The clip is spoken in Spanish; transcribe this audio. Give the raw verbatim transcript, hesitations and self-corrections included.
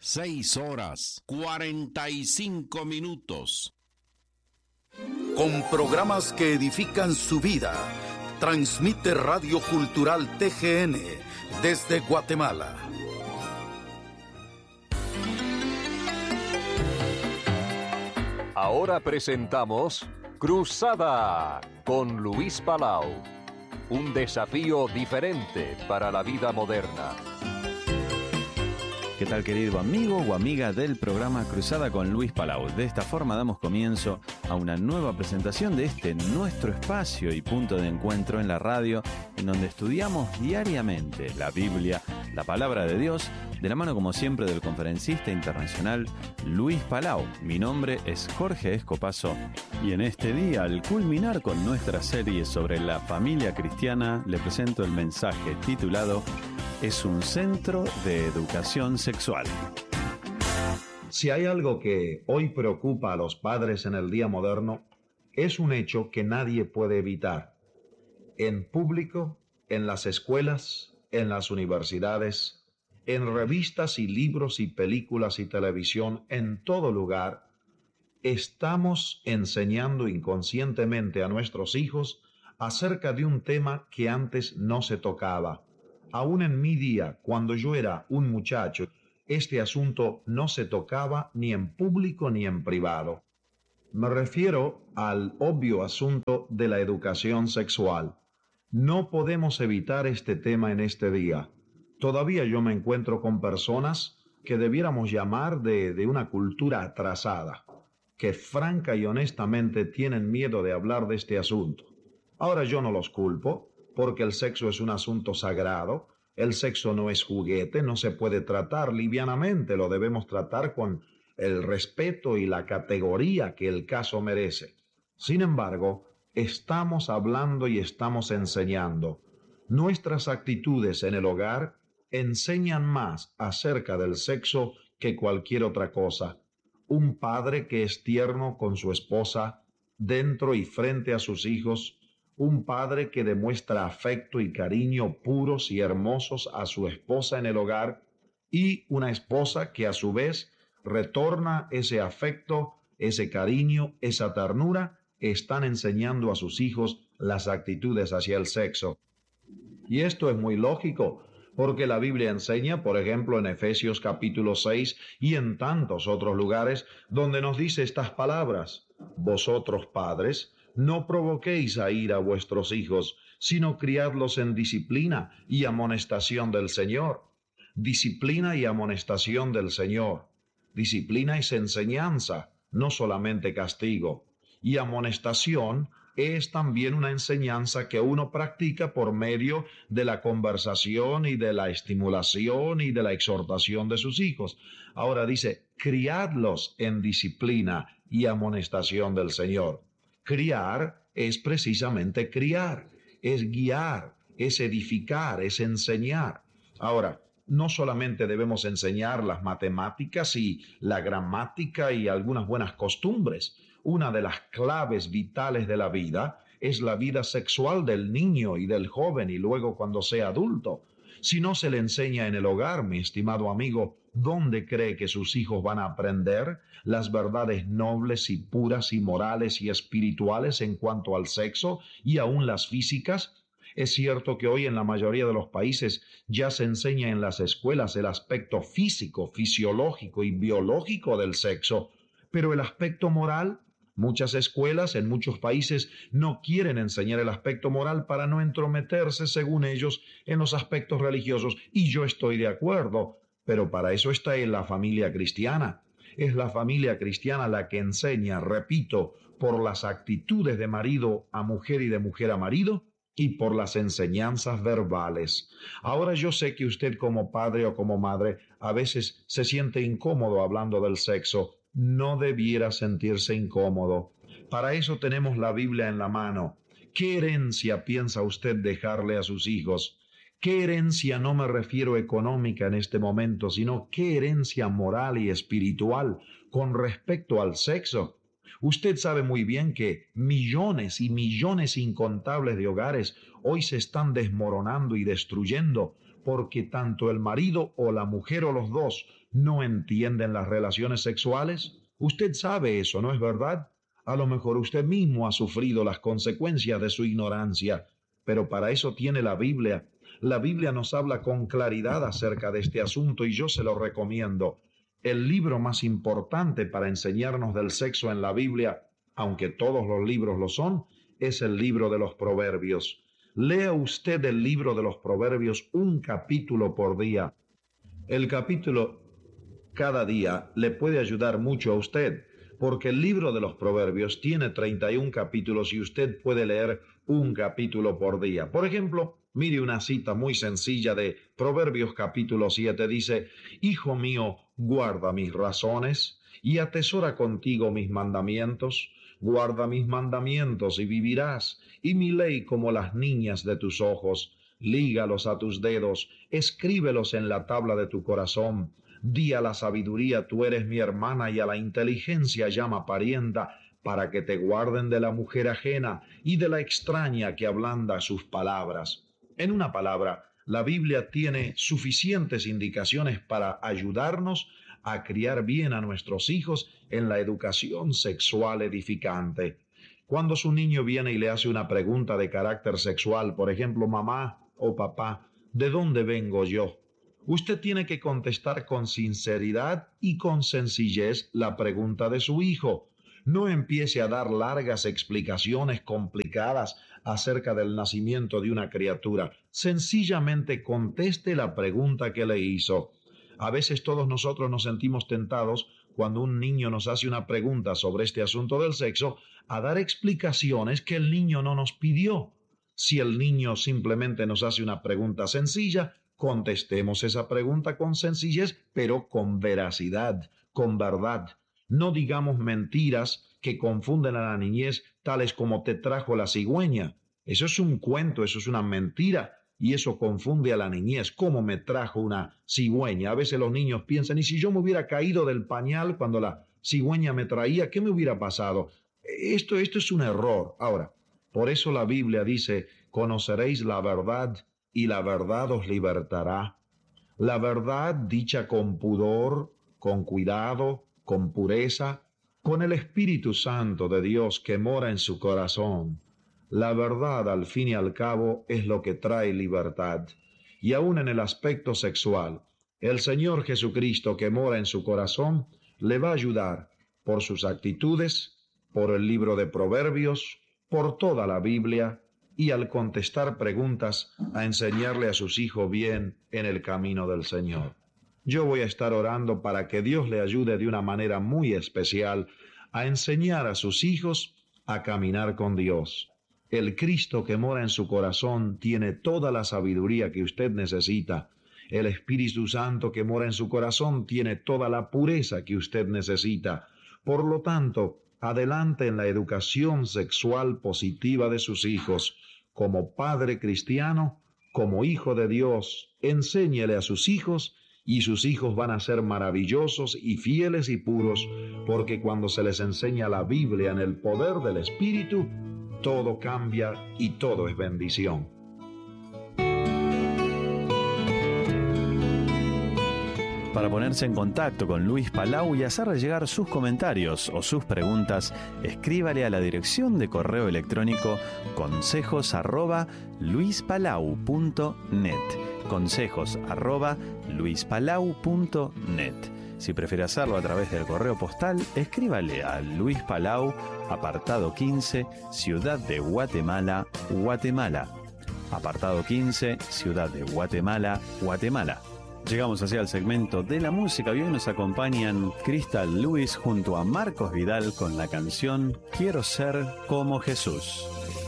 Seis horas, cuarenta y cinco minutos. Con programas que edifican su vida, transmite Radio Cultural T G N desde Guatemala. Ahora presentamos Cruzada con Luis Palau. Un desafío diferente para la vida moderna. ¿Qué tal, querido amigo o amiga del programa Cruzada con Luis Palau? De esta forma damos comienzo a una nueva presentación de este nuestro espacio y punto de encuentro en la radio, en donde estudiamos diariamente la Biblia, la palabra de Dios, de la mano como siempre del conferencista internacional Luis Palau. Mi nombre es Jorge Escopazo y en este día, al culminar con nuestra serie sobre la familia cristiana, le presento el mensaje titulado Es un centro de educación sexual. Si hay algo que hoy preocupa a los padres en el día moderno, es un hecho que nadie puede evitar. En público, en las escuelas, en las universidades, en revistas y libros y películas y televisión, en todo lugar, estamos enseñando inconscientemente a nuestros hijos acerca de un tema que antes no se tocaba. Aún en mi día, cuando yo era un muchacho, este asunto no se tocaba ni en público ni en privado. Me refiero al obvio asunto de la educación sexual. No podemos evitar este tema en este día. Todavía yo me encuentro con personas que debiéramos llamar de, de una cultura atrasada, que franca y honestamente tienen miedo de hablar de este asunto. Ahora yo no los culpo, porque el sexo es un asunto sagrado, el sexo no es juguete, no se puede tratar livianamente, lo debemos tratar con el respeto y la categoría que el caso merece. Sin embargo, estamos hablando y estamos enseñando. Nuestras actitudes en el hogar enseñan más acerca del sexo que cualquier otra cosa. Un padre que es tierno con su esposa, dentro y frente a sus hijos, un padre que demuestra afecto y cariño puros y hermosos a su esposa en el hogar, y una esposa que a su vez retorna ese afecto, ese cariño, esa ternura, están enseñando a sus hijos las actitudes hacia el sexo. Y esto es muy lógico, porque la Biblia enseña, por ejemplo, en Efesios capítulo seis y en tantos otros lugares, donde nos dice estas palabras: Vosotros, padres, no provoquéis a ira a vuestros hijos, sino criadlos en disciplina y amonestación del Señor. Disciplina y amonestación del Señor. Disciplina es enseñanza, no solamente castigo. Y amonestación es también una enseñanza que uno practica por medio de la conversación y de la estimulación y de la exhortación de sus hijos. Ahora dice, criadlos en disciplina y amonestación del Señor. Criar es precisamente criar, es guiar, es edificar, es enseñar. Ahora, no solamente debemos enseñar las matemáticas y la gramática y algunas buenas costumbres. Una de las claves vitales de la vida es la vida sexual del niño y del joven y luego cuando sea adulto. Si no se le enseña en el hogar, mi estimado amigo, ¿dónde cree que sus hijos van a aprender las verdades nobles y puras y morales y espirituales en cuanto al sexo y aún las físicas? Es cierto que hoy en la mayoría de los países ya se enseña en las escuelas el aspecto físico, fisiológico y biológico del sexo, pero el aspecto moral, muchas escuelas en muchos países no quieren enseñar el aspecto moral para no entrometerse, según ellos, en los aspectos religiosos, y yo estoy de acuerdo, pero para eso está en la familia cristiana. Es la familia cristiana la que enseña, repito, por las actitudes de marido a mujer y de mujer a marido, y por las enseñanzas verbales. Ahora yo sé que usted como padre o como madre a veces se siente incómodo hablando del sexo. No debiera sentirse incómodo. Para eso tenemos la Biblia en la mano. ¿Qué herencia piensa usted dejarle a sus hijos? ¿Qué herencia? No me refiero económica en este momento, sino qué herencia moral y espiritual con respecto al sexo. Usted sabe muy bien que millones y millones incontables de hogares hoy se están desmoronando y destruyendo porque tanto el marido o la mujer o los dos no entienden las relaciones sexuales? Usted sabe eso, ¿no es verdad? A lo mejor usted mismo ha sufrido las consecuencias de su ignorancia, pero para eso tiene la Biblia. La Biblia nos habla con claridad acerca de este asunto y yo se lo recomiendo. El libro más importante para enseñarnos del sexo en la Biblia, aunque todos los libros lo son, es el libro de los Proverbios. Lea usted el libro de los Proverbios un capítulo por día. El capítulo cada día le puede ayudar mucho a usted, porque el libro de los Proverbios tiene treinta y un capítulos y usted puede leer un capítulo por día. Por ejemplo, mire una cita muy sencilla de Proverbios capítulo siete, dice: Hijo mío, guarda mis razones y atesora contigo mis mandamientos. Guarda mis mandamientos y vivirás, y mi ley como las niñas de tus ojos. Lígalos a tus dedos, escríbelos en la tabla de tu corazón. Di a la sabiduría, tú eres mi hermana, y a la inteligencia llama parienta, para que te guarden de la mujer ajena y de la extraña que ablanda sus palabras. En una palabra, la Biblia tiene suficientes indicaciones para ayudarnos a criar bien a nuestros hijos en la educación sexual edificante. Cuando su niño viene y le hace una pregunta de carácter sexual, por ejemplo, mamá o papá, ¿de dónde vengo yo?, usted tiene que contestar con sinceridad y con sencillez la pregunta de su hijo. No empiece a dar largas explicaciones complicadas acerca del nacimiento de una criatura. Sencillamente conteste la pregunta que le hizo. A veces todos nosotros nos sentimos tentados, cuando un niño nos hace una pregunta sobre este asunto del sexo, a dar explicaciones que el niño no nos pidió. Si el niño simplemente nos hace una pregunta sencilla, contestemos esa pregunta con sencillez, pero con veracidad, con verdad. No digamos mentiras que confunden a la niñez, tales como te trajo la cigüeña. Eso es un cuento, eso es una mentira, y eso confunde a la niñez. ¿Cómo me trajo una cigüeña? A veces los niños piensan, ¿y si yo me hubiera caído del pañal cuando la cigüeña me traía, qué me hubiera pasado? Esto, esto es un error. Ahora, por eso la Biblia dice, conoceréis la verdad y la verdad os libertará. La verdad dicha con pudor, con cuidado, con pureza, con el Espíritu Santo de Dios que mora en su corazón. La verdad, al fin y al cabo, es lo que trae libertad. Y aún en el aspecto sexual, el Señor Jesucristo que mora en su corazón le va a ayudar por sus actitudes, por el libro de Proverbios, por toda la Biblia, y al contestar preguntas, a enseñarle a sus hijos bien en el camino del Señor. Yo voy a estar orando para que Dios le ayude de una manera muy especial a enseñar a sus hijos a caminar con Dios. El Cristo que mora en su corazón tiene toda la sabiduría que usted necesita. El Espíritu Santo que mora en su corazón tiene toda la pureza que usted necesita. Por lo tanto, adelante en la educación sexual positiva de sus hijos. Como padre cristiano, como hijo de Dios, enséñele a sus hijos, y sus hijos van a ser maravillosos y fieles y puros, porque cuando se les enseña la Biblia en el poder del Espíritu, todo cambia y todo es bendición. Para ponerse en contacto con Luis Palau y hacerle llegar sus comentarios o sus preguntas, escríbale a la dirección de correo electrónico consejos arroba luispalau punto net. Consejos arroba luispalau punto net. Si prefiere hacerlo a través del correo postal, escríbale a Luis Palau, apartado quince, Ciudad de Guatemala, Guatemala. Apartado quince, Ciudad de Guatemala, Guatemala. Llegamos hacia el segmento de la música y hoy nos acompañan Crystal Lewis junto a Marcos Vidal con la canción Quiero ser como Jesús.